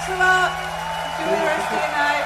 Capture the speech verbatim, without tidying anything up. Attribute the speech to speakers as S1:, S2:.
S1: Thanks a lot. Enjoy the rest of your night.